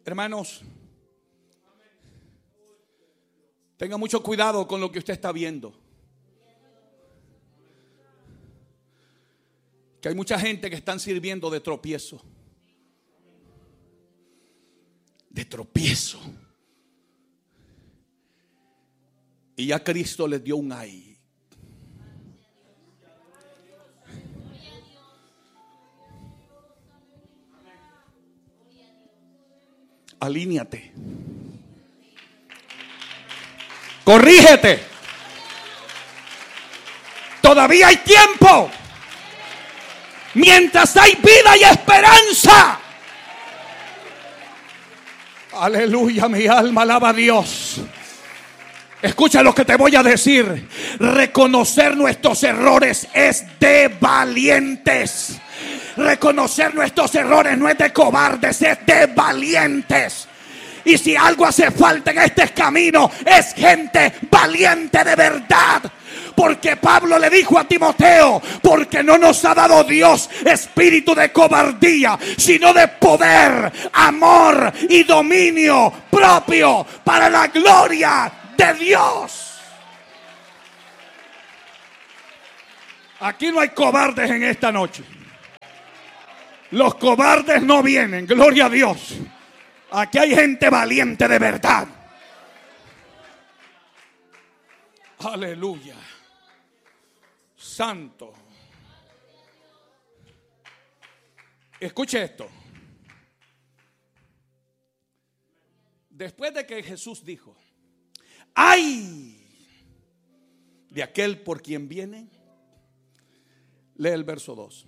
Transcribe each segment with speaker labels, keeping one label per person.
Speaker 1: Hermanos, tenga mucho cuidado con lo que usted está viendo. Que hay mucha gente que están sirviendo de tropiezo. De tropiezo. Y ya Cristo les dio un ay. Alíñate. Corrígete. Todavía hay tiempo. Mientras hay vida y esperanza. Aleluya, mi alma alaba a Dios. Escucha lo que te voy a decir. Reconocer nuestros errores es de valientes. Reconocer nuestros errores no es de cobardes, es de valientes. Y si algo hace falta en este camino, es gente valiente de verdad. Porque Pablo le dijo a Timoteo: porque no nos ha dado Dios espíritu de cobardía, sino de poder, amor y dominio propio para la gloria de Dios. Aquí no hay cobardes en esta noche. Los cobardes no vienen, gloria a Dios. Aquí hay gente valiente de verdad. Aleluya. Santo. Escuche esto. Después de que Jesús dijo: ¡ay de aquel por quien viene! Lee el verso 2.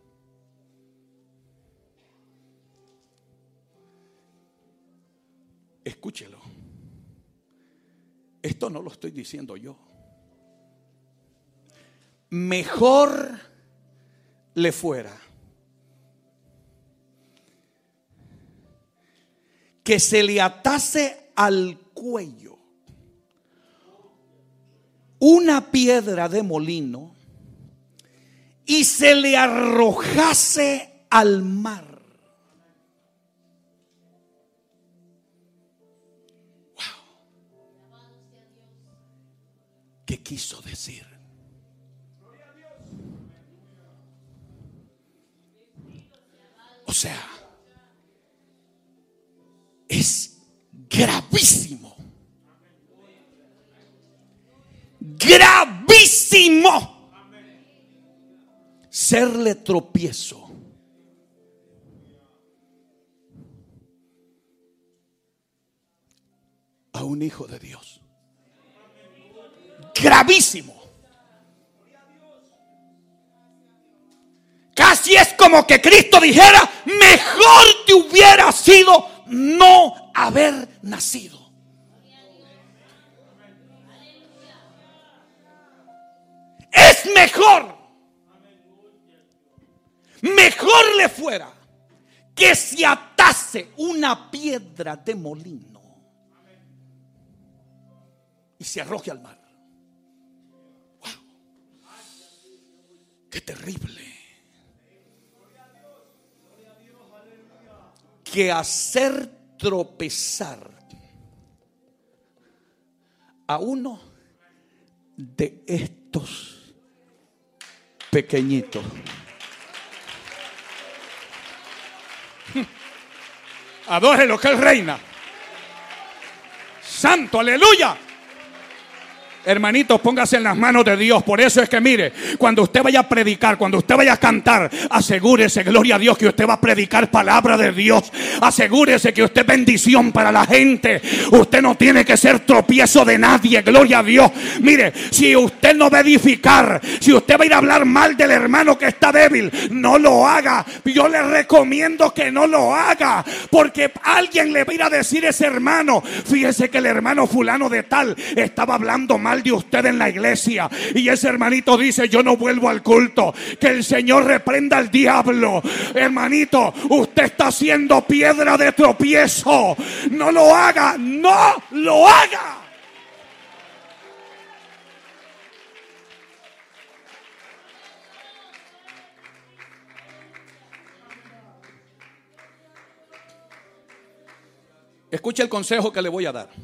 Speaker 1: Escúchelo. Esto no lo estoy diciendo yo. Mejor le fuera que se le atase al cuello una piedra de molino y se le arrojase al mar. ¿Qué quiso decir? O sea, es gravísimo. Gravísimo serle tropiezo a un hijo de Dios. Gravísimo. Casi es como que Cristo dijera: mejor te hubiera sido no haber nacido. Es mejor. Mejor le fuera que se atase una piedra de molino y se arroje al mar. Qué terrible. Que hacer tropezar a uno de estos pequeñitos. Adore lo que Él reina. Santo, aleluya. Hermanitos, póngase en las manos de Dios. Por eso es que mire, cuando usted vaya a predicar, cuando usted vaya a cantar, asegúrese, gloria a Dios, que usted va a predicar palabra de Dios. Asegúrese que usted es bendición para la gente. Usted no tiene que ser tropiezo de nadie, gloria a Dios. Mire, si usted no va a edificar, si usted va a ir a hablar mal del hermano que está débil, no lo haga. Yo le recomiendo que no lo haga, porque alguien le va a ir a decir a ese hermano: fíjese que el hermano fulano de tal estaba hablando mal de usted en la iglesia, y ese hermanito dice: yo no vuelvo al culto. Que el Señor reprenda al diablo. Hermanito, usted está haciendo piedra de tropiezo. No lo haga, no lo haga. Escuche el consejo que le voy a dar,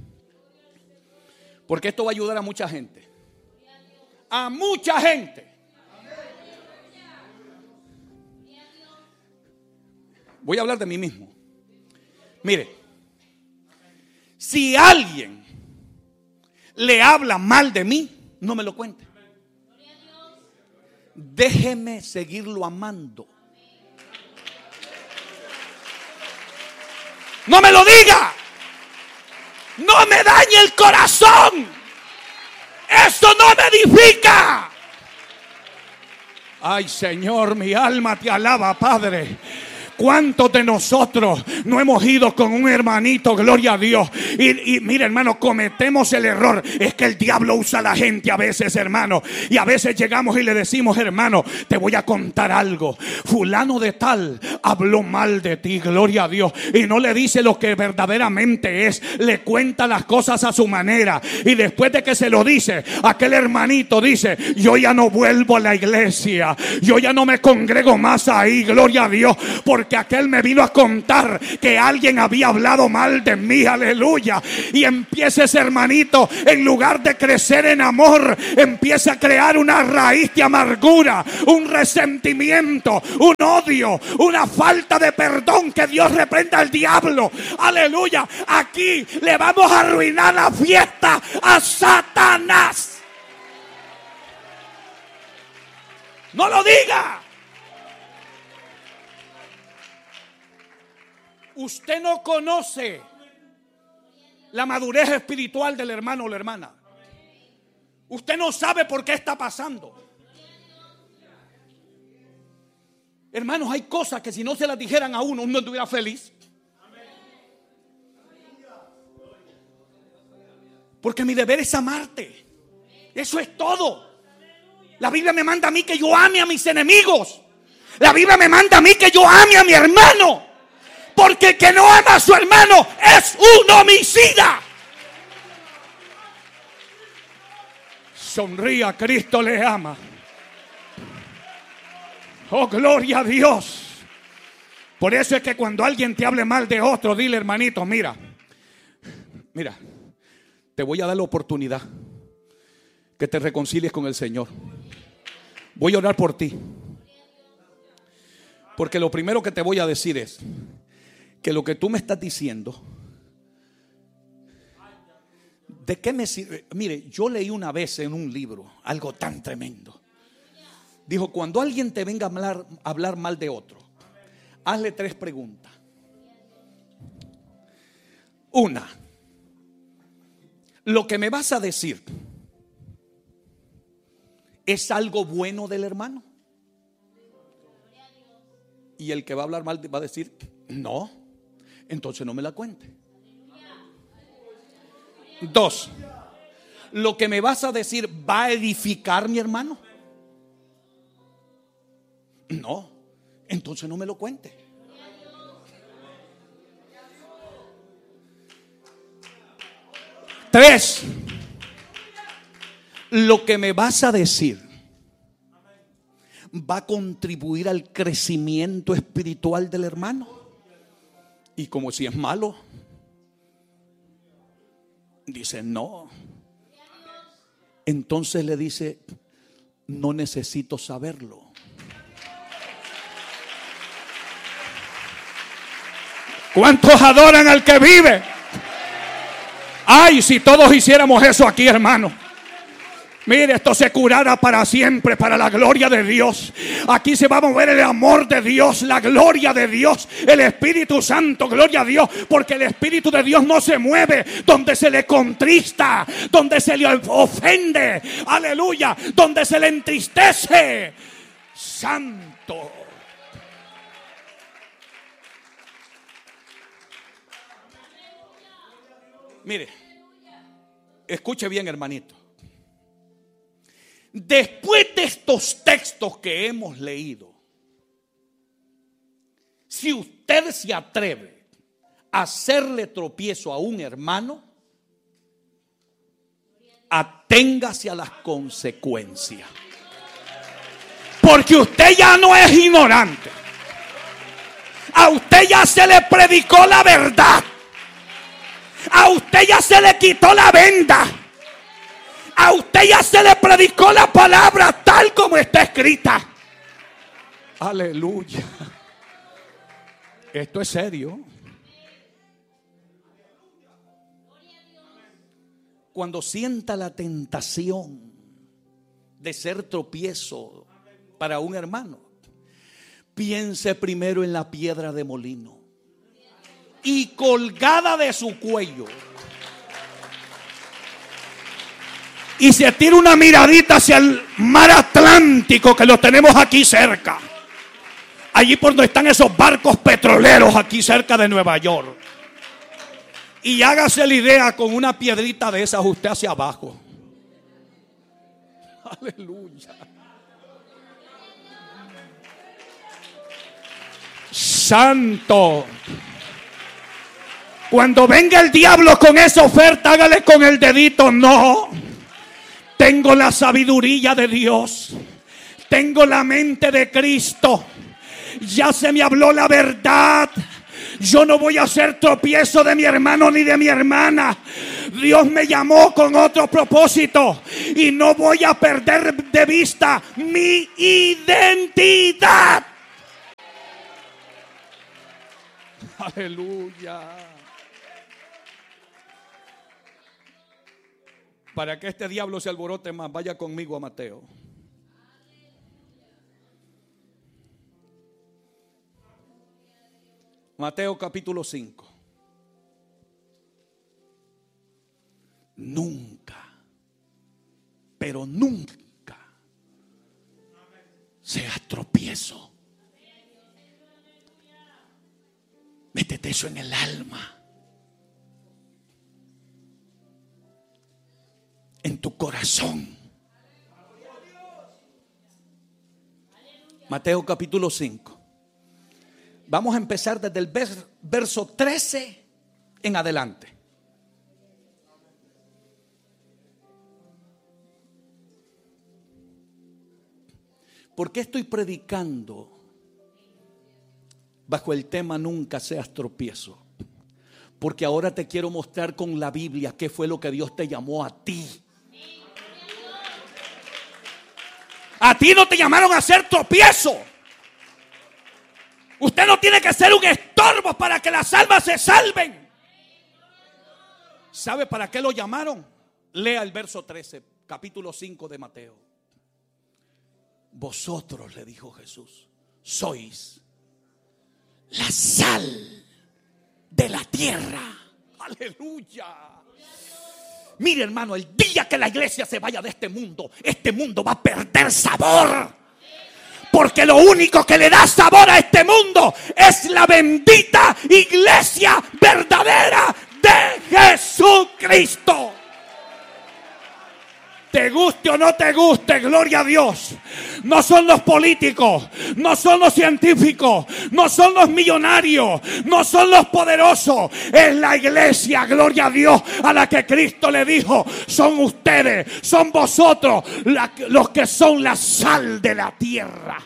Speaker 1: porque esto va a ayudar a mucha gente. A mucha gente. Voy a hablar de mí mismo. Mire, si alguien le habla mal de mí, no me lo cuente. Déjeme seguirlo amando. No me lo diga. No me dañe el corazón. Eso no me edifica. Ay, Señor, mi alma te alaba, Padre. ¿Cuántos de nosotros no hemos ido con un hermanito, gloria a Dios? Y mira, hermano, cometemos el error. Es que el diablo usa a la gente a veces, hermano. Y a veces llegamos y le decimos, hermano, te voy a contar algo. Fulano de tal habló mal de ti, gloria a Dios. Y no le dice lo que verdaderamente es. Le cuenta las cosas a su manera. Y después de que se lo dice, aquel hermanito dice, yo ya no vuelvo a la iglesia. Yo ya no me congrego más ahí, gloria a Dios. Porque aquel me vino a contar que alguien había hablado mal de mí, aleluya. Y empieza ese hermanito, en lugar de crecer en amor, empieza a crear una raíz de amargura, un resentimiento, un odio, una falta de perdón. Que Dios reprenda al diablo, aleluya. Aquí le vamos a arruinar la fiesta a Satanás. No lo diga. Usted no conoce la madurez espiritual del hermano o la hermana. Usted no sabe por qué está pasando. Hermanos, hay cosas que si no se las dijeran a uno no estuviera feliz. Porque mi deber es amarte. Eso es todo. La Biblia me manda a mí que yo ame a mis enemigos. La Biblia me manda a mí que yo ame a mi hermano. Porque el que no ama a su hermano es un homicida. Sonría, Cristo le ama. Oh, gloria a Dios. Por eso es que cuando alguien te hable mal de otro, dile, hermanito, mira, te voy a dar la oportunidad que te reconcilies con el Señor. Voy a orar por ti. Porque lo primero que te voy a decir es que lo que tú me estás diciendo, ¿de qué me sirve? Mire, yo leí una vez en un libro algo tan tremendo. Dijo, cuando alguien te venga a hablar mal de otro, hazle 3 preguntas. Una, ¿lo que me vas a decir es algo bueno del hermano? Y el que va a hablar mal va a decir, no, entonces no me la cuente. 2, ¿lo que me vas a decir va a edificar mi hermano? No, entonces no me lo cuente. 3, lo que me vas a decir va a contribuir al crecimiento espiritual del hermano. Y como si es malo, dice no. Entonces le dice, no necesito saberlo. ¿Cuántos adoran al que vive? Ay, si todos hiciéramos eso aquí, hermano. Mire, esto se curará para siempre, para la gloria de Dios. Aquí se va a mover el amor de Dios, la gloria de Dios, el Espíritu Santo, gloria a Dios. Porque el Espíritu de Dios no se mueve donde se le contrista, donde se le ofende, aleluya, donde se le entristece. Santo. Mire, escuche bien, hermanito. Después de estos textos que hemos leído, si usted se atreve a hacerle tropiezo a un hermano, aténgase a las consecuencias. Porque usted ya no es ignorante. A usted ya se le predicó la verdad. A usted ya se le quitó la venda. A usted ya se le predicó la palabra tal como está escrita. Aleluya. Esto es serio. Cuando sienta la tentación de ser tropiezo para un hermano, piense primero en la piedra de molino y colgada de su cuello, y se tira una miradita hacia el mar Atlántico, que lo tenemos aquí cerca, allí por donde están esos barcos petroleros aquí cerca de Nueva York, y hágase la idea con una piedrita de esas usted hacia abajo. Aleluya. Santo. Cuando venga el diablo con esa oferta, hágale con el dedito: no. Tengo la sabiduría de Dios. Tengo la mente de Cristo. Ya se me habló la verdad. Yo no voy a hacer tropiezo de mi hermano ni de mi hermana. Dios me llamó con otro propósito y no voy a perder de vista mi identidad. Aleluya. Para que este diablo se alborote más, vaya conmigo a Mateo. Mateo capítulo 5. Nunca, pero nunca seas tropiezo. Métete eso en el alma, en tu corazón. Mateo capítulo 5. Vamos a empezar desde el verso 13 en adelante. ¿Por qué estoy predicando bajo el tema nunca seas tropiezo? Porque ahora te quiero mostrar con la Biblia qué fue lo que Dios te llamó a ti. A ti no te llamaron a ser tropiezo. Usted no tiene que ser un estorbo para que las almas se salven. ¿Sabe para qué lo llamaron? Lea el verso 13, capítulo 5 de Mateo. Vosotros, le dijo Jesús, sois la sal de la tierra. Aleluya. Mire, hermano, el día que la iglesia se vaya de este mundo va a perder sabor. Porque lo único que le da sabor a este mundo es la bendita iglesia verdadera de Jesucristo. Te guste o no te guste, gloria a Dios. No son los políticos, no son los científicos, no son los millonarios, no son los poderosos. Es la iglesia, gloria a Dios, a la que Cristo le dijo: son ustedes, son vosotros los que son la sal de la tierra.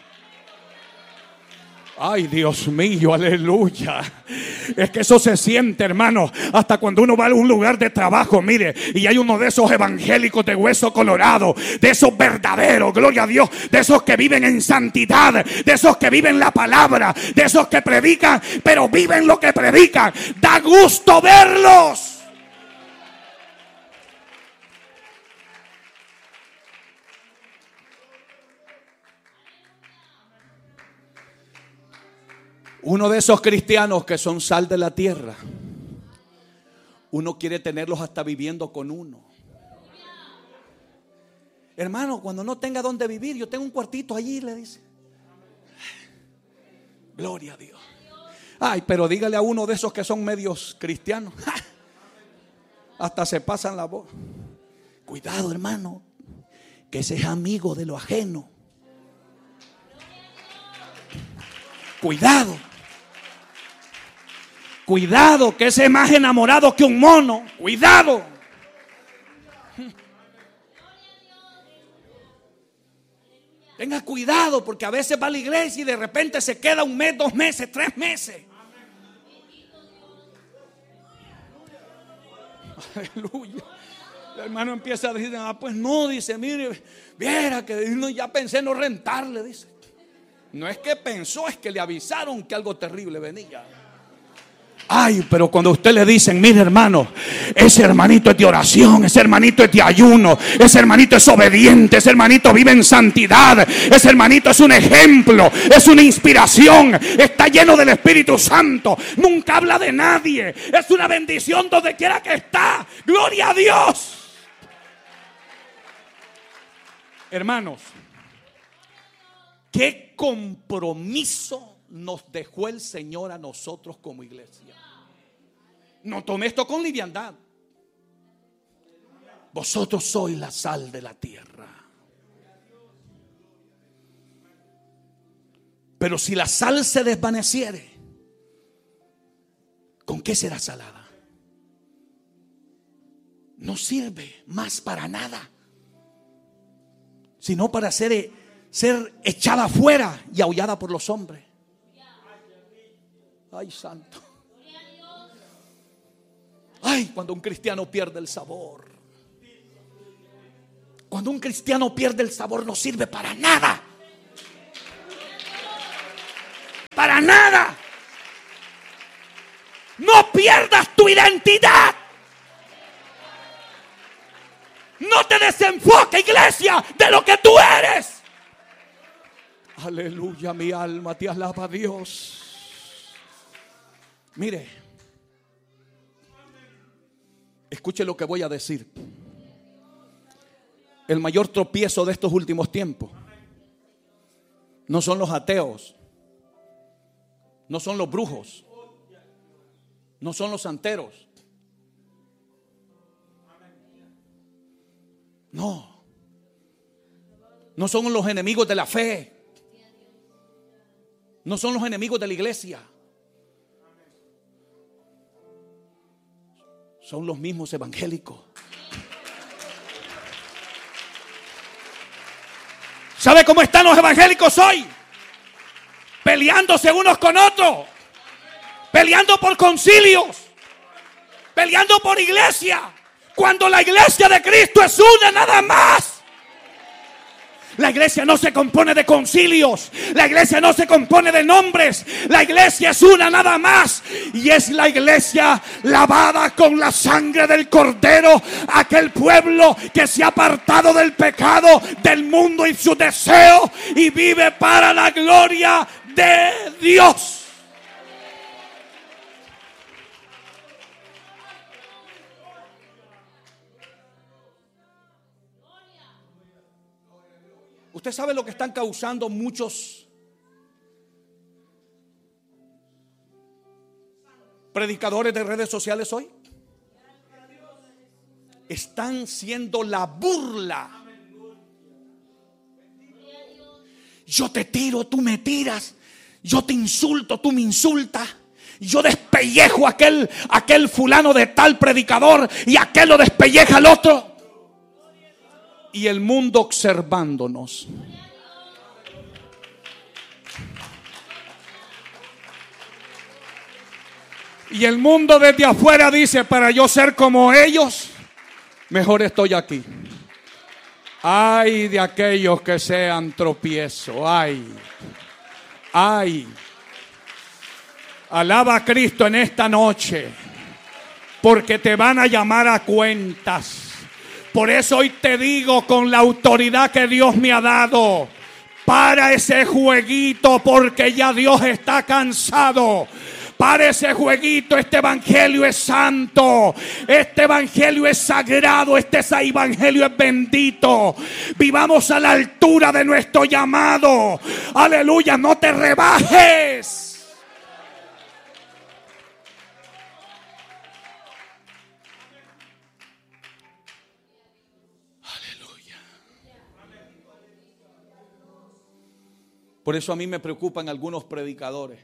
Speaker 1: Ay, Dios mío, aleluya. Es que eso se siente, hermano, hasta cuando uno va a un lugar de trabajo, mire, y hay uno de esos evangélicos de hueso colorado, de esos verdaderos, gloria a Dios, de esos que viven en santidad, de esos que viven la palabra, de esos que predican, pero viven lo que predican. Da gusto verlos. Uno de esos cristianos que son sal de la tierra, uno quiere tenerlos hasta viviendo con uno. Hermano, cuando no tenga dónde vivir, yo tengo un cuartito allí, le dice. Gloria a Dios. Ay, pero dígale a uno de esos que son medios cristianos, hasta se pasan la voz. Cuidado, hermano, que ese es amigo de lo ajeno. Cuidado. Cuidado, que ese es más enamorado que un mono. Cuidado. Tenga cuidado, porque a veces va a la iglesia y de repente se queda un mes, 2 meses, 3 meses. Aleluya. El hermano empieza a decir, pues no, dice, mire, viera que ya pensé no rentarle, dice. No es que pensó, es que le avisaron que algo terrible venía. Ay, pero cuando a usted le dicen, mire hermano, ese hermanito es de oración, ese hermanito es de ayuno, ese hermanito es obediente, ese hermanito vive en santidad, ese hermanito es un ejemplo, es una inspiración, está lleno del Espíritu Santo, nunca habla de nadie, es una bendición donde quiera que está. Gloria a Dios. Hermanos, ¿qué compromiso nos dejó el Señor a nosotros como iglesia? No tome esto con liviandad. Vosotros sois la sal de la tierra. Pero si la sal se desvaneciere, ¿con qué será salada? No sirve más para nada, sino para ser echada afuera y aullada por los hombres. Ay, santo. Ay, cuando un cristiano pierde el sabor. Cuando un cristiano pierde el sabor, no sirve para nada. Para nada. No pierdas tu identidad. No te desenfoques, iglesia, de lo que tú eres. Aleluya, mi alma te alaba a Dios. Mire, escuche lo que voy a decir. El mayor tropiezo de estos últimos tiempos no son los ateos, no son los brujos, no son los santeros. No, no son los enemigos de la fe, no son los enemigos de la iglesia. Son los mismos evangélicos. ¿Sabe cómo están los evangélicos hoy? Peleándose unos con otros, peleando por concilios, peleando por iglesia, cuando la iglesia de Cristo es una nada más. La iglesia no se compone de concilios, la iglesia no se compone de nombres, la iglesia es una nada más, y es la iglesia lavada con la sangre del Cordero, aquel pueblo que se ha apartado del pecado, del mundo y su deseo, y vive para la gloria de Dios. ¿Usted sabe lo que están causando muchos predicadores de redes sociales hoy? Están siendo la burla. Yo te tiro, tú me tiras. Yo te insulto, tú me insultas. Yo despellejo a aquel fulano de tal predicador, y aquel lo despelleja al otro. Y el mundo observándonos. Y el mundo desde afuera dice, para yo ser como ellos, mejor estoy aquí. Ay de aquellos que sean tropiezo. Ay. Alaba a Cristo en esta noche, porque te van a llamar a cuentas. Por eso hoy te digo, con la autoridad que Dios me ha dado, para ese jueguito, porque ya Dios está cansado. Para ese jueguito. Este evangelio es santo, este evangelio es sagrado, este evangelio es bendito. Vivamos a la altura de nuestro llamado. Aleluya, no te rebajes. Por eso a mí me preocupan algunos predicadores.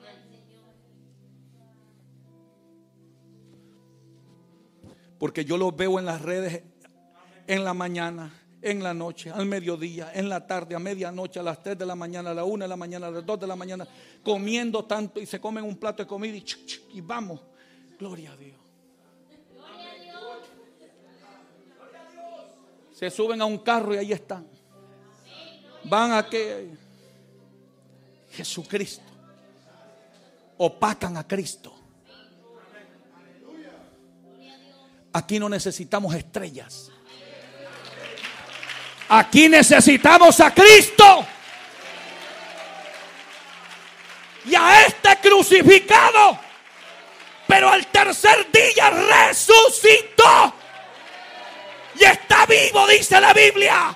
Speaker 1: Porque yo los veo en las redes, en la mañana, en la noche, al mediodía, en la tarde, a medianoche, a las 3 de la mañana, a la 1 de la mañana, a las 2 de la mañana, comiendo tanto, y se comen un plato de comida y vamos. Gloria a Dios. Se suben a un carro y ahí están. Van a que Jesucristo. Opacan a Cristo. Aquí no necesitamos estrellas. Aquí necesitamos a Cristo. Y a este crucificado. Pero al tercer día resucitó. Y está vivo, dice la Biblia.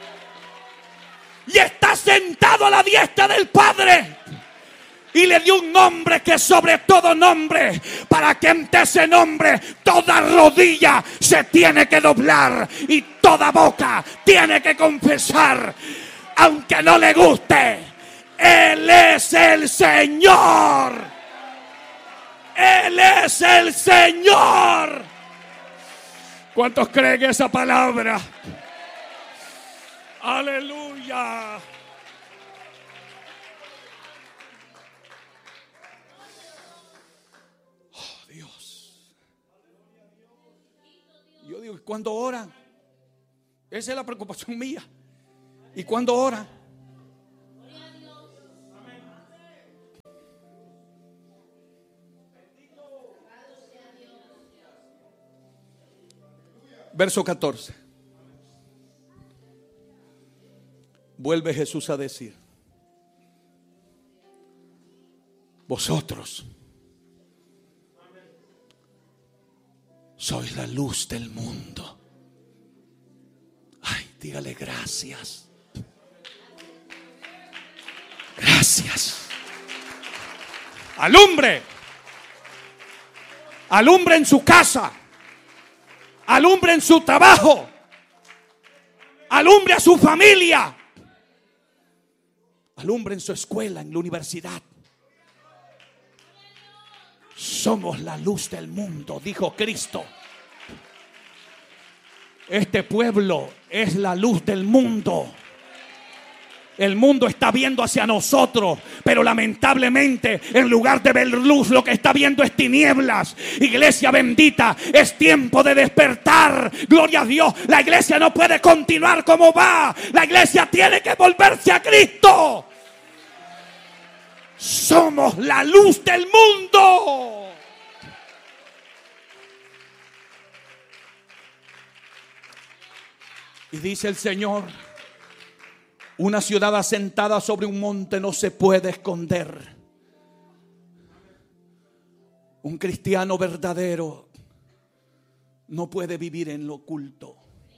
Speaker 1: Y está sentado a la diestra del Padre. Y le dio un nombre que es sobre todo nombre, para que ante ese nombre toda rodilla se tiene que doblar y toda boca tiene que confesar, aunque no le guste, Él es el Señor. Él es el Señor. ¿Cuántos creen esa palabra? Aleluya. Yo digo, ¿y cuándo oran? Esa es la preocupación mía. ¿Y cuándo oran? Verso 14. Vuelve Jesús a decir: vosotros sois la luz del mundo. Ay, dígale gracias. Gracias. Alumbre. Alumbre en su casa. Alumbre en su trabajo. Alumbre a su familia. Alumbre en su escuela, en la universidad. Somos la luz del mundo, dijo Cristo. Este pueblo es la luz del mundo. El mundo está viendo hacia nosotros, pero lamentablemente en lugar de ver luz, lo que está viendo es tinieblas. Iglesia bendita, es tiempo de despertar. Gloria a Dios. La iglesia no puede continuar como va. La iglesia tiene que volverse a Cristo. Somos la luz del mundo. Y dice el Señor: una ciudad asentada sobre un monte no se puede esconder. Un cristiano verdadero no puede vivir en lo oculto.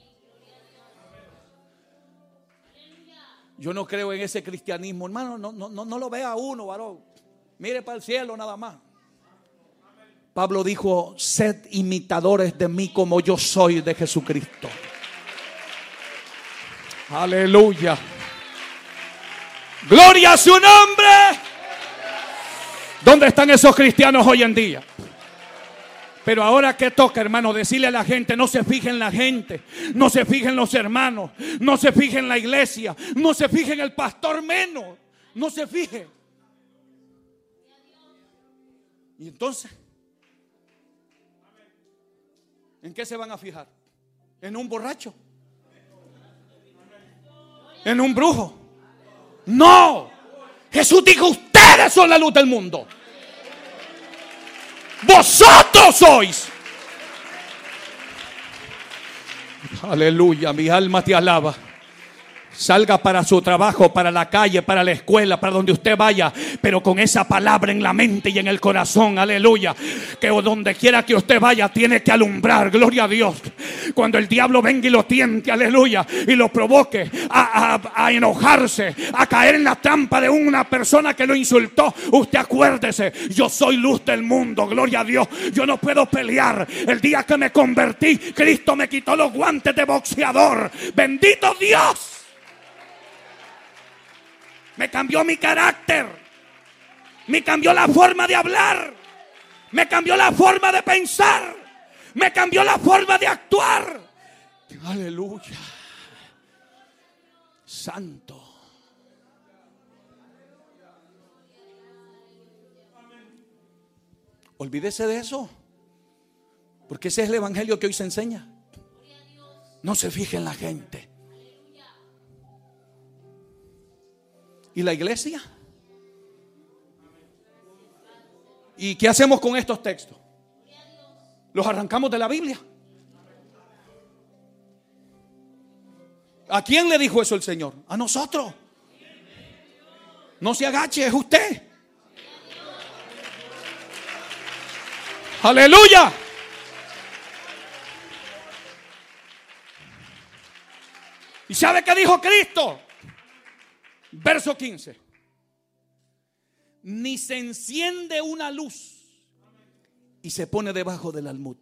Speaker 1: Yo no creo en ese cristianismo, hermano. No lo vea uno, varón. Mire para el cielo nada más. Pablo dijo: sed imitadores de mí como yo soy de Jesucristo. Aleluya. Gloria a su nombre. ¿Dónde están esos cristianos hoy en día? Pero ahora que toca, hermano, decirle a la gente: no se fije en la gente, no se fije en los hermanos, no se fije en la iglesia, no se fije en el pastor menos, no se fije. Y entonces, ¿en qué se van a fijar? ¿En un borracho? ¿En un brujo? No. Jesús dijo: ustedes son la luz del mundo. Vosotros sois. Aleluya, mi alma te alaba. Salga para su trabajo, para la calle, para la escuela, para donde usted vaya, pero con esa palabra en la mente y en el corazón. Aleluya. Que donde quiera que usted vaya tiene que alumbrar. Gloria a Dios. Cuando el diablo venga y lo tiente, aleluya, y lo provoque a enojarse, a caer en la trampa de una persona que lo insultó, usted acuérdese: yo soy luz del mundo. Gloria a Dios. Yo no puedo pelear. El día que me convertí, Cristo me quitó los guantes de boxeador. Bendito Dios. Me cambió mi carácter. Me cambió la forma de hablar. Me cambió la forma de pensar. Me cambió la forma de actuar. Aleluya. Santo. Olvídese de eso. Porque ese es el evangelio que hoy se enseña. No se fije en la gente. ¿Y la iglesia? ¿Y qué hacemos con estos textos? ¿Los arrancamos de la Biblia? ¿A quién le dijo eso el Señor? A nosotros. No se agache, es usted. Aleluya. ¿Y sabe qué dijo Cristo? Verso 15. Ni se enciende una luz y se pone debajo del almud,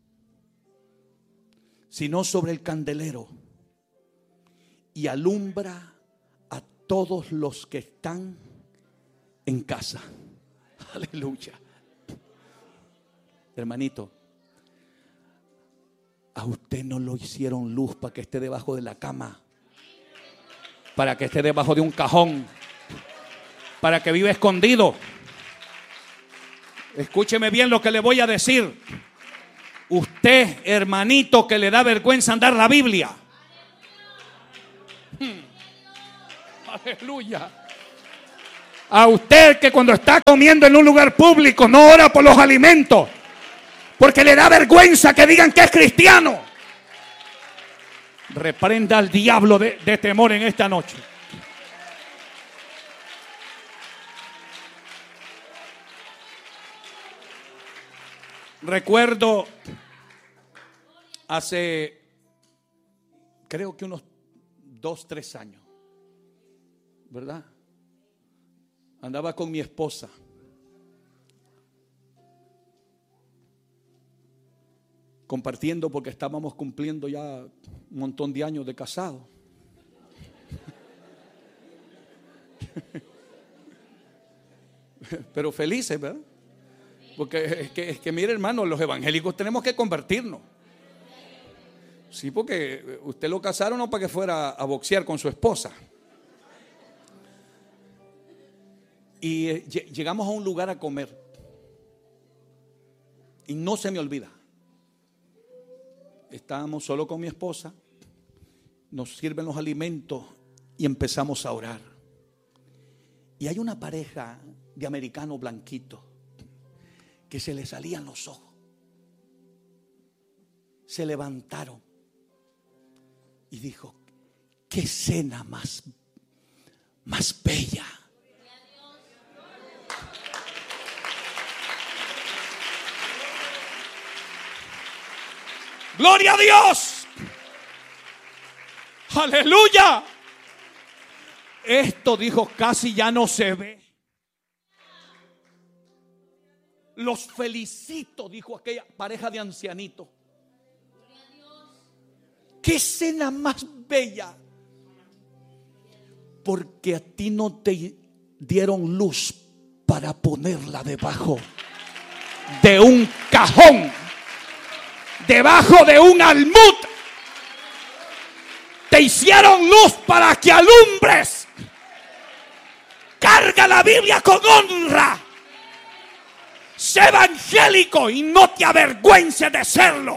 Speaker 1: sino sobre el candelero, y alumbra a todos los que están en casa. Aleluya. Hermanito, a usted no lo hicieron luz para que esté debajo de la cama, para que esté debajo de un cajón, para que viva escondido. Escúcheme bien lo que le voy a decir. Usted, hermanito, que le da vergüenza andar la Biblia. Aleluya. A usted que cuando está comiendo en un lugar público no ora por los alimentos, porque le da vergüenza que digan que es cristiano. Reprenda al diablo de temor en esta noche. Recuerdo hace, creo que unos 2-3 años, ¿verdad? Andaba con mi esposa. Compartiendo porque estábamos cumpliendo ya un montón de años de casado. Pero felices, ¿verdad? Porque es que mire, hermano, los evangélicos tenemos que convertirnos. Sí, porque usted lo casaron no para que fuera a boxear con su esposa. Y llegamos a un lugar a comer. Y no se me olvida. Estábamos solo con mi esposa. Nos sirven los alimentos y empezamos a orar. Y hay una pareja de americanos blanquitos que se les salían los ojos. Se levantaron y dijo: qué escena más bella. Gloria a Dios. Aleluya. Esto, dijo, casi ya no se ve. Los felicito, dijo aquella pareja de ancianitos. Qué escena más bella. Porque a ti no te dieron luz para ponerla debajo de un cajón, debajo de un almud. Te hicieron luz para que alumbres. Carga la Biblia con honra. Sé evangélico y no te avergüences de serlo.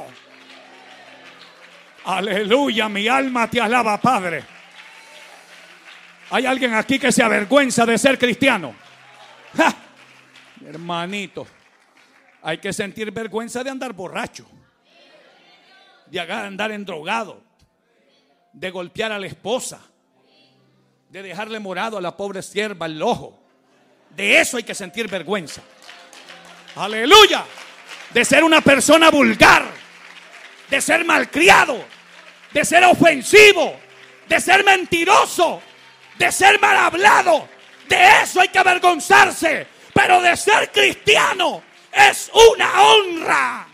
Speaker 1: Aleluya, mi alma te alaba, Padre. ¿Hay alguien aquí que se avergüenza de ser cristiano? ¡Ja! Hermanito, hay que sentir vergüenza de andar borracho, de andar endrogado, de golpear a la esposa, de dejarle morado a la pobre sierva el ojo. De eso hay que sentir vergüenza. Aleluya. De ser una persona vulgar, de ser malcriado, de ser ofensivo, de ser mentiroso, de ser mal hablado. De eso hay que avergonzarse. Pero de ser cristiano es una honra.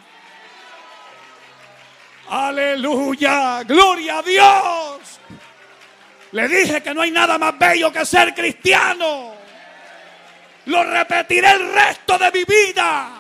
Speaker 1: Aleluya, gloria a Dios. Le dije que no hay nada más bello que ser cristiano. Lo repetiré el resto de mi vida.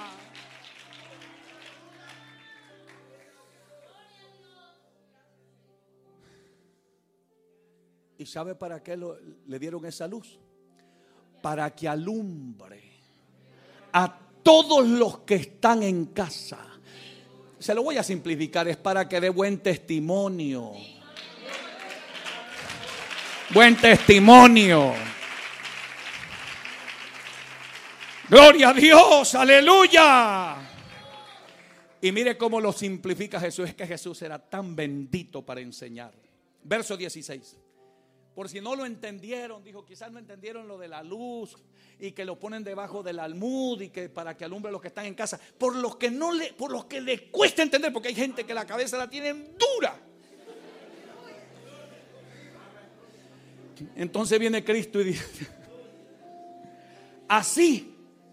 Speaker 1: ¿Y sabe para qué le dieron esa luz? Para que alumbre a todos los que están en casa. Se lo voy a simplificar, es para que dé buen testimonio. Buen testimonio. Gloria a Dios, aleluya. Y mire cómo lo simplifica Jesús. Es que Jesús era tan bendito para enseñar. Verso 16. Por si no lo entendieron, dijo, quizás no entendieron lo de la luz y que lo ponen debajo del almud y que para que alumbre los que están en casa. Por los que les cuesta entender, porque hay gente que la cabeza la tienen dura. Entonces viene Cristo y dice, así.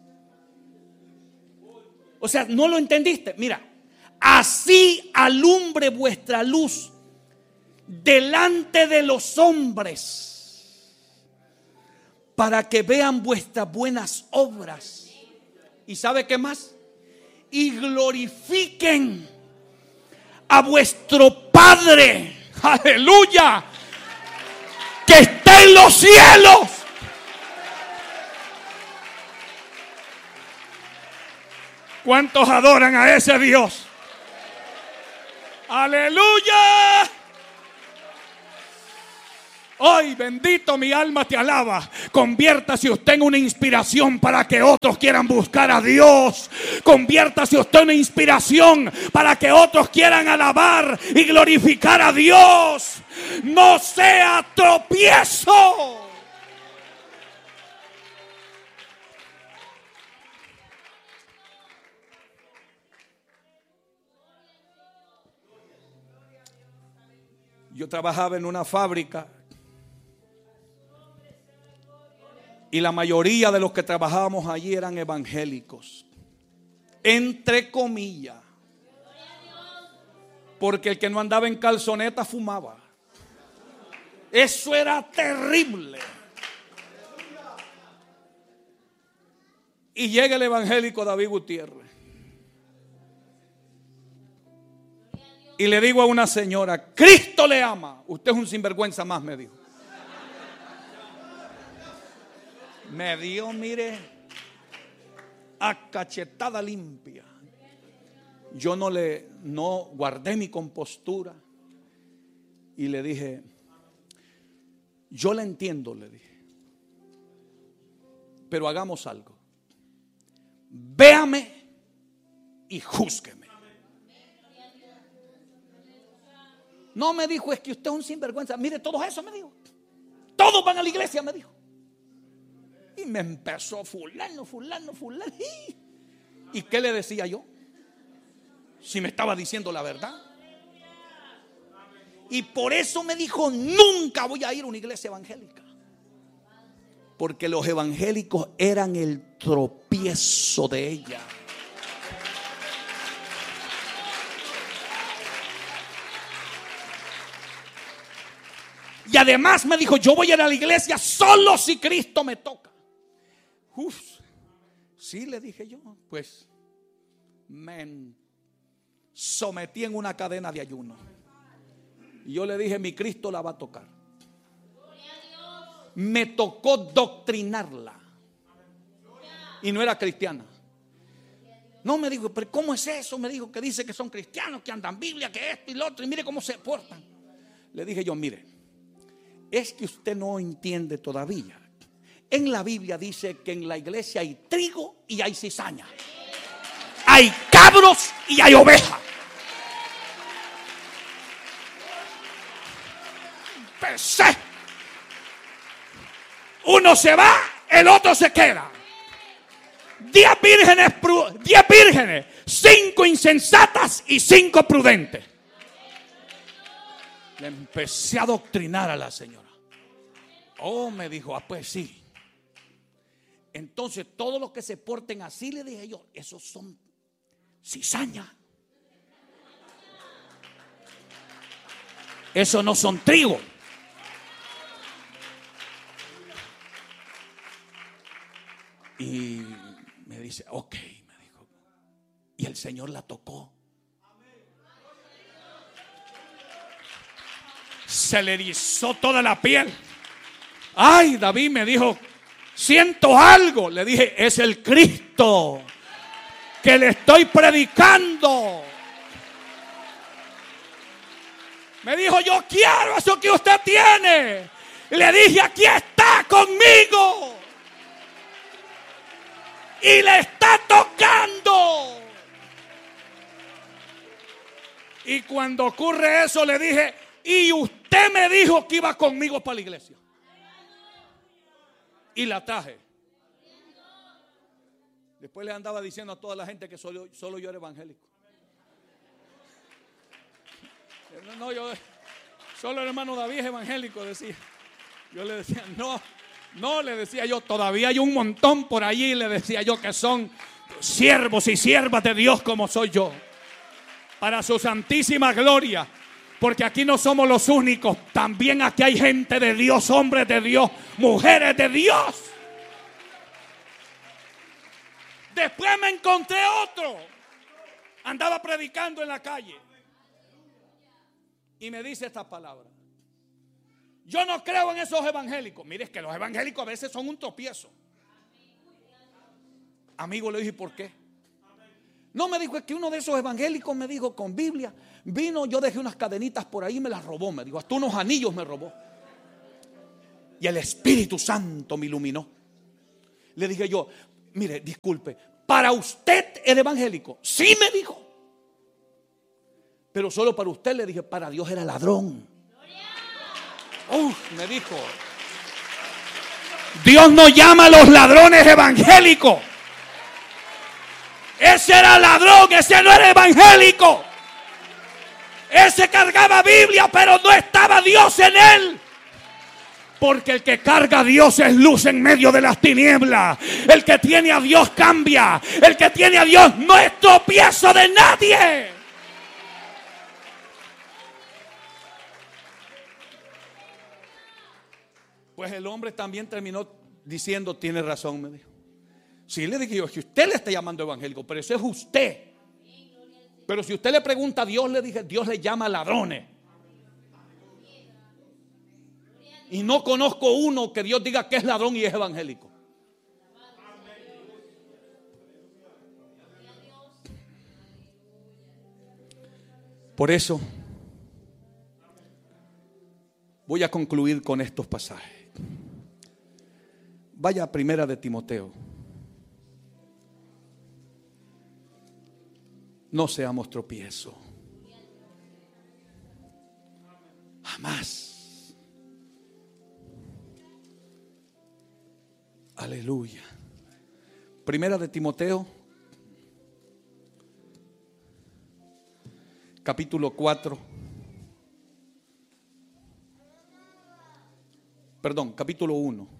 Speaker 1: O sea, ¿no lo entendiste? Mira, así alumbre vuestra luz delante de los hombres, para que vean vuestras buenas obras. ¿Y sabe qué más? Y glorifiquen a vuestro Padre, aleluya, que está en los cielos. ¿Cuántos adoran a ese Dios? Aleluya. Hoy, bendito, mi alma te alaba. Conviértase usted en una inspiración para que otros quieran buscar a Dios. Conviértase usted en una inspiración para que otros quieran alabar y glorificar a Dios. No sea tropiezo. Yo trabajaba en una fábrica y la mayoría de los que trabajábamos allí eran evangélicos, entre comillas, porque el que no andaba en calzoneta fumaba. Eso era terrible. Y llega el evangélico David Gutiérrez y le digo a una señora, Cristo le ama. Usted es un sinvergüenza más, me dijo. Me dio, mire, a cachetada limpia. Yo no guardé mi compostura y le dije, yo la entiendo, le dije, pero hagamos algo. Véame y júzgueme. No, me dijo, es que usted es un sinvergüenza. Mire, todos eso me dijo. Todos van a la iglesia, me dijo. Y me empezó fulano. ¿Y qué le decía yo? Si me estaba diciendo la verdad. Y por eso me dijo, nunca voy a ir a una iglesia evangélica. Porque los evangélicos eran el tropiezo de ella. Y además me dijo, yo voy a ir a la iglesia solo si Cristo me toca. Sí, le dije yo, pues me sometí en una cadena de ayuno. Y yo le dije, mi Cristo la va a tocar. Me tocó doctrinarla. Y no era cristiana. No, me dijo, pero ¿cómo es eso? Me dijo que dice que son cristianos, que andan Biblia, que esto y lo otro. Y mire cómo se portan. Le dije yo, mire, es que usted no entiende todavía. En la Biblia dice que en la iglesia hay trigo y hay cizaña. Hay cabros y hay ovejas. Pensé. Uno se va, el otro se queda. 10 vírgenes, 5 insensatas y 5 prudentes. Le empecé a adoctrinar a la señora. Oh, me dijo, pues sí. Entonces todos los que se porten así, le dije yo, esos son cizaña. Esos no son trigo. Y me dice, ok, me dijo. Y el Señor la tocó. Se le erizó toda la piel. Ay, David, me dijo, siento algo. Le dije, es el Cristo que le estoy predicando. Me dijo, yo quiero eso que usted tiene. Y le dije, aquí está conmigo. Y le está tocando. Y cuando ocurre eso le dije, y usted me dijo que iba conmigo para la iglesia. Y la traje. Después le andaba diciendo a toda la gente que solo yo era evangélico. No, yo solo el hermano David es evangélico, decía. Yo le decía, no, le decía yo, todavía hay un montón por allí, le decía yo, que son siervos y siervas de Dios como soy yo. Para su santísima gloria. Porque aquí no somos los únicos. También aquí hay gente de Dios, hombres de Dios, mujeres de Dios. Después me encontré otro. Andaba predicando en la calle. Y me dice estas palabras. Yo no creo en esos evangélicos. Mire, es que los evangélicos a veces son un tropiezo. Amigo, le dije, ¿por qué? No, me dijo, es que uno de esos evangélicos me dijo con Biblia. Vino, yo dejé unas cadenitas por ahí y me las robó. Me dijo, hasta unos anillos me robó. Y el Espíritu Santo me iluminó. Le dije yo, mire, disculpe, ¿para usted era evangélico? Sí, me dijo. Pero solo para usted, le dije, para Dios era ladrón. Me dijo, Dios no llama a los ladrones evangélicos. Ese era ladrón, ese no era evangélico. Ese cargaba Biblia, pero no estaba Dios en él. Porque el que carga a Dios es luz en medio de las tinieblas. El que tiene a Dios cambia. El que tiene a Dios no es tropiezo de nadie. Pues el hombre también terminó diciendo, tiene razón, me dijo. Sí, le dije yo, es que usted le está llamando evangélico, pero eso es usted. Pero si usted le pregunta a Dios, le dije, Dios le llama ladrones. Y no conozco uno que Dios diga que es ladrón y es evangélico. Por eso voy a concluir con estos pasajes. Vaya a Primera de Timoteo. No seamos tropiezo. Jamás. Aleluya. Primera de Timoteo, capítulo 4. Perdón, capítulo 1.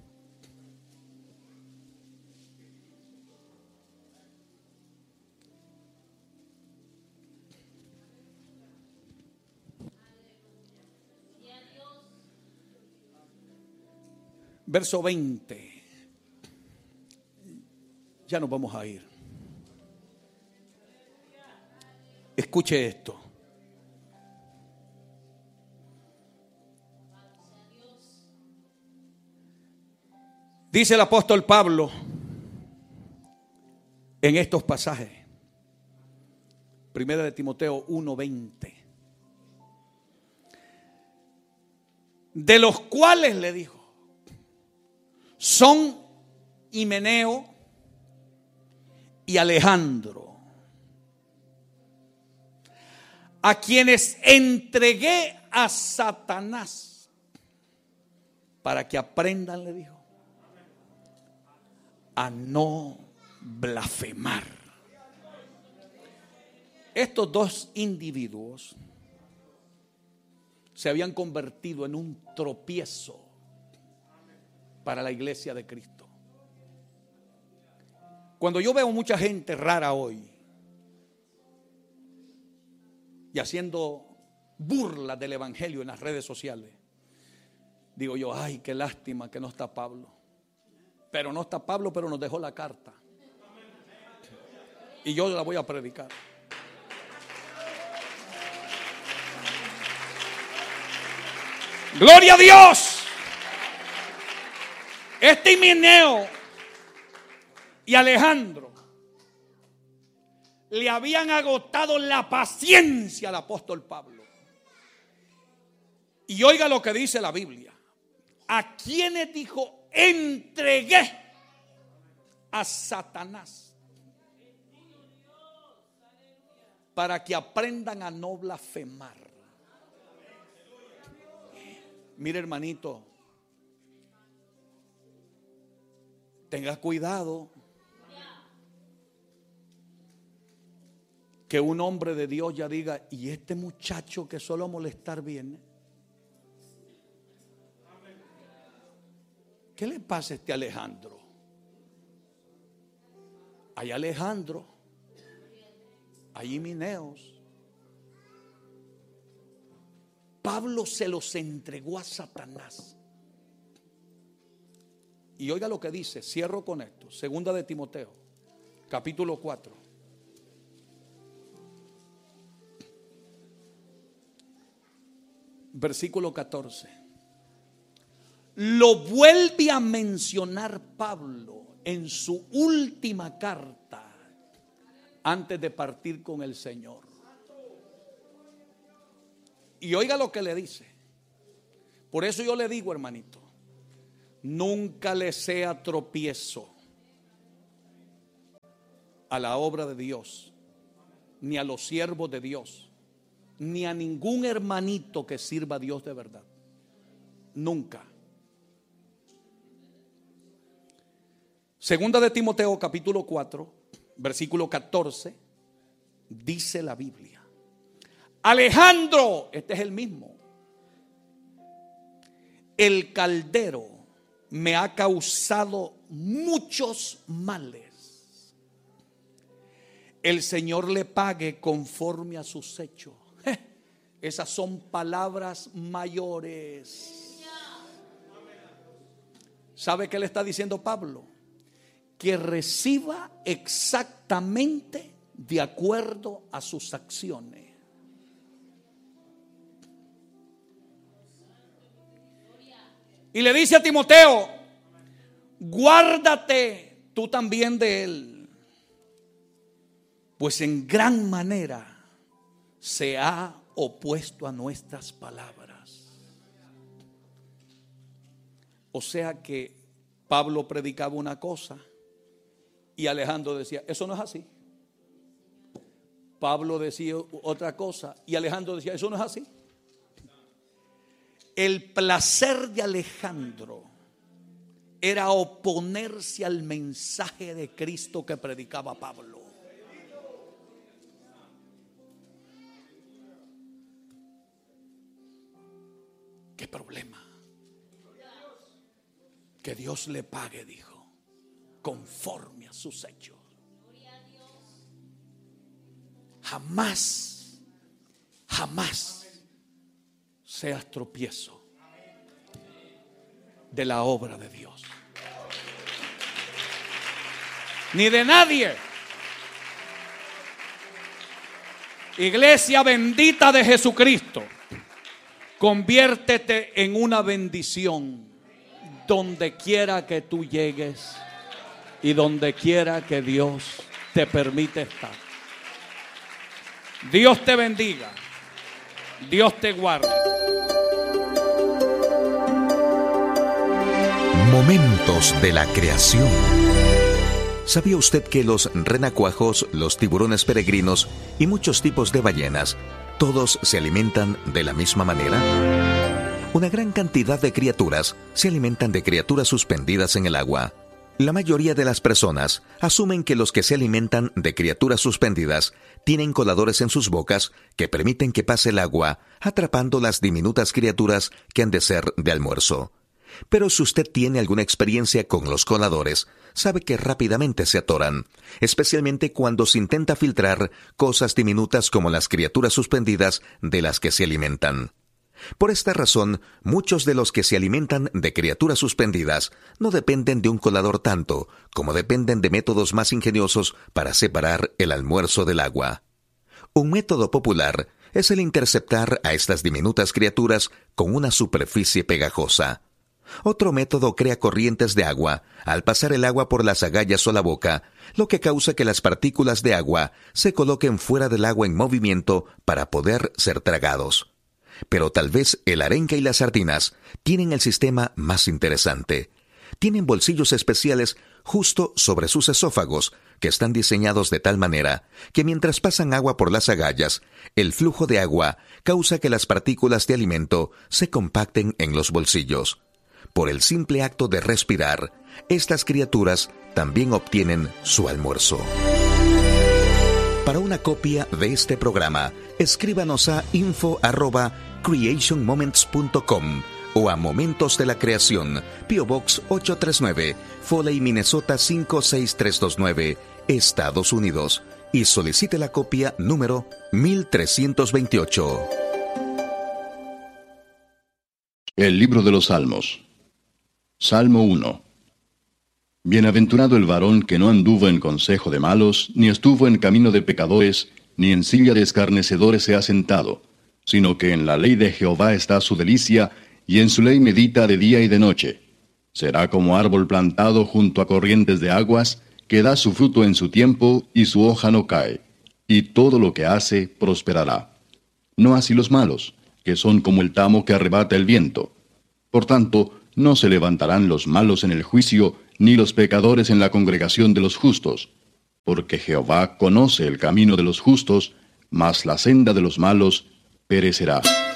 Speaker 1: Verso 20. Ya nos vamos a ir. Escuche esto. Dice el apóstol Pablo en estos pasajes. Primera de Timoteo 1:20. De los cuales le dijo, son Himeneo y Alejandro, a quienes entregué a Satanás para que aprendan, le dijo, a no blasfemar. Estos dos individuos se habían convertido en un tropiezo para la iglesia de Cristo. Cuando yo veo mucha gente rara hoy y haciendo burla del evangelio en las redes sociales, digo yo, ay, qué lástima que no está Pablo. Pero no está Pablo, pero nos dejó la carta. Y yo la voy a predicar. Gloria a Dios. Este Himeneo y Alejandro le habían agotado la paciencia al apóstol Pablo. Y oiga lo que dice la Biblia. ¿A quiénes dijo? Entregué a Satanás para que aprendan a no blasfemar. Mire, hermanito, tenga cuidado que un hombre de Dios ya diga: ¿y este muchacho que solo a molestar viene? ¿Qué le pasa a este Alejandro? Hay Alejandro, hay Himeneos. Pablo se los entregó a Satanás. Y oiga lo que dice, cierro con esto. Segunda de Timoteo, capítulo 4. Versículo 14. Lo vuelve a mencionar Pablo en su última carta antes de partir con el Señor. Y oiga lo que le dice. Por eso yo le digo, hermanito, nunca le sea tropiezo a la obra de Dios, ni a los siervos de Dios, ni a ningún hermanito que sirva a Dios de verdad. Nunca. Segunda de Timoteo capítulo 4, versículo 14, dice la Biblia: Alejandro, este es el mismo, el caldero, me ha causado muchos males. El Señor le pague conforme a sus hechos. Esas son palabras mayores. ¿Sabe qué le está diciendo Pablo? Que reciba exactamente de acuerdo a sus acciones. Y le dice a Timoteo: guárdate tú también de él, pues en gran manera se ha opuesto a nuestras palabras. O sea que Pablo predicaba una cosa y Alejandro decía: eso no es así. Pablo decía otra cosa y Alejandro decía: eso no es así. El placer de Alejandro era oponerse al mensaje de Cristo que predicaba Pablo. ¿Qué problema? Que Dios le pague, dijo, conforme a sus hechos. Jamás, jamás seas tropiezo de la obra de Dios, ni de nadie. Iglesia bendita de Jesucristo, conviértete en una bendición donde quiera que tú llegues y donde quiera que Dios te permite estar. Dios te bendiga, Dios te guarde.
Speaker 2: Momentos de la creación. ¿Sabía usted que los renacuajos, los tiburones peregrinos y muchos tipos de ballenas, todos se alimentan de la misma manera? Una gran cantidad de criaturas se alimentan de criaturas suspendidas en el agua. La mayoría de las personas asumen que los que se alimentan de criaturas suspendidas tienen coladores en sus bocas que permiten que pase el agua, atrapando las diminutas criaturas que han de ser de almuerzo. Pero si usted tiene alguna experiencia con los coladores, sabe que rápidamente se atoran, especialmente cuando se intenta filtrar cosas diminutas como las criaturas suspendidas de las que se alimentan. Por esta razón, muchos de los que se alimentan de criaturas suspendidas no dependen de un colador tanto como dependen de métodos más ingeniosos para separar el almuerzo del agua. Un método popular es el interceptar a estas diminutas criaturas con una superficie pegajosa. Otro método crea corrientes de agua al pasar el agua por las agallas o la boca, lo que causa que las partículas de agua se coloquen fuera del agua en movimiento para poder ser tragados. Pero tal vez el arenque y las sardinas tienen el sistema más interesante. Tienen bolsillos especiales justo sobre sus esófagos, que están diseñados de tal manera que mientras pasan agua por las agallas, el flujo de agua causa que las partículas de alimento se compacten en los bolsillos. Por el simple acto de respirar, estas criaturas también obtienen su almuerzo. Para una copia de este programa, escríbanos a info@creationmoments.com o a Momentos de la Creación, P.O. Box 839, Foley, Minnesota 56329, Estados Unidos, y solicite la copia número 1328.
Speaker 3: El libro de los Salmos. Salmo 1. Bienaventurado el varón que no anduvo en consejo de malos, ni estuvo en camino de pecadores, ni en silla de escarnecedores se ha sentado, sino que en la ley de Jehová está su delicia, y en su ley medita de día y de noche. Será como árbol plantado junto a corrientes de aguas, que da su fruto en su tiempo, y su hoja no cae, y todo lo que hace prosperará. No así los malos, que son como el tamo que arrebata el viento. Por tanto, no se levantarán los malos en el juicio, ni los pecadores en la congregación de los justos. Porque Jehová conoce el camino de los justos, mas la senda de los malos perecerá.